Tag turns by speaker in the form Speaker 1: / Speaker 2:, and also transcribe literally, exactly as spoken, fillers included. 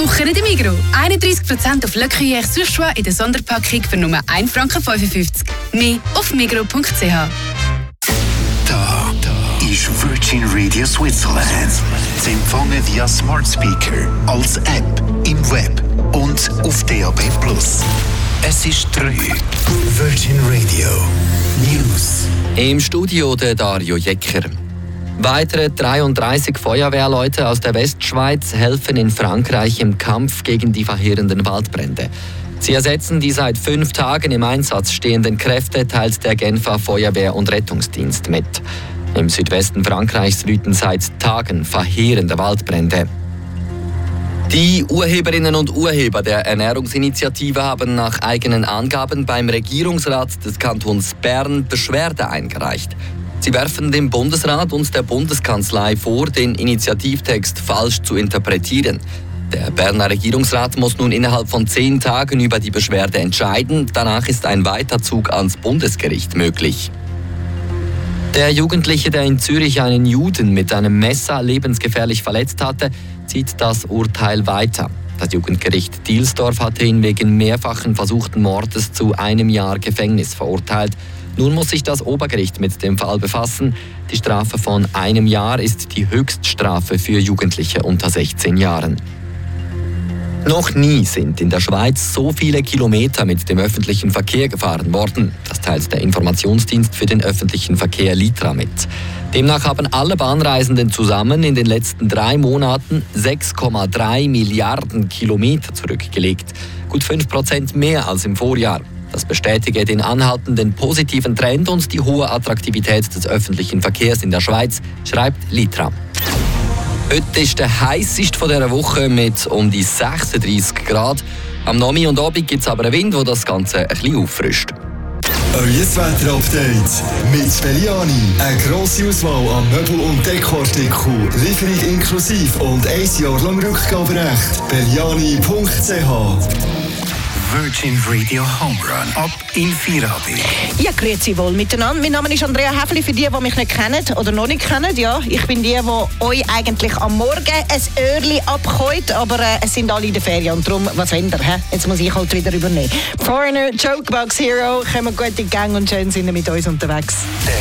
Speaker 1: Woche in der Migros. einunddreißig Prozent auf Le Gruyère Surchoix in der Sonderpackung für nur ein Franken fünfundfünfzig. Mehr auf migros punkt c h.
Speaker 2: Da, da ist Virgin Radio Switzerland. Zu empfangen via Smart Speaker, als App, im Web und auf D A B plus. Es ist drei. Virgin Radio News.
Speaker 3: Im Studio der Dario Jecker. Weitere dreiunddreißig Feuerwehrleute aus der Westschweiz helfen in Frankreich im Kampf gegen die verheerenden Waldbrände. Sie ersetzen die seit fünf Tagen im Einsatz stehenden Kräfte, teilt der Genfer Feuerwehr- und Rettungsdienst mit. Im Südwesten Frankreichs wüten seit Tagen verheerende Waldbrände. Die Urheberinnen und Urheber der Ernährungsinitiative haben nach eigenen Angaben beim Regierungsrat des Kantons Bern Beschwerde eingereicht. Sie werfen dem Bundesrat und der Bundeskanzlei vor, den Initiativtext falsch zu interpretieren. Der Berner Regierungsrat muss nun innerhalb von zehn Tagen über die Beschwerde entscheiden. Danach ist ein Weiterzug ans Bundesgericht möglich. Der Jugendliche, der in Zürich einen Juden mit einem Messer lebensgefährlich verletzt hatte, zieht das Urteil weiter. Das Jugendgericht Dielsdorf hatte ihn wegen mehrfachen versuchten Mordes zu einem Jahr Gefängnis verurteilt. Nun muss sich das Obergericht mit dem Fall befassen. Die Strafe von einem Jahr ist die Höchststrafe für Jugendliche unter sechzehn Jahren. Noch nie sind in der Schweiz so viele Kilometer mit dem öffentlichen Verkehr gefahren worden. Das teilt der Informationsdienst für den öffentlichen Verkehr Litra mit. Demnach haben alle Bahnreisenden zusammen in den letzten drei Monaten sechs Komma drei Milliarden Kilometer zurückgelegt. Gut fünf Prozent mehr als im Vorjahr. Das bestätige den anhaltenden positiven Trend und die hohe Attraktivität des öffentlichen Verkehrs in der Schweiz, schreibt Litra. Heute ist der heißeste von dieser Woche mit um die sechsunddreißig Grad. Am Nachmittag und Abend gibt es aber einen Wind, der das Ganze ein bisschen auffrischt.
Speaker 4: Euer Wetter-Update mit Belliani. Eine grosse Auswahl an Möbel- und Dekoartikeln. Lieferung inklusive und ein Jahr lang Rückgaberecht. Belliani punkt c h.
Speaker 2: Virgin Radio Home Run ab in Feierabend.
Speaker 5: Ja, grüezi wohl miteinander. Mein Name ist Andrea Häfli, für die, die mich nicht kennen oder noch nicht kennen. Ja, ich bin die, die euch eigentlich am Morgen ein Öhrchen abgeholt, aber äh, es sind alle in der Ferien und darum, was wollt ihr? He? Jetzt muss ich halt wieder übernehmen. Foreigner, Jokebox Hero, kommen gut in die Gang und schön sind wir mit uns unterwegs.
Speaker 2: Der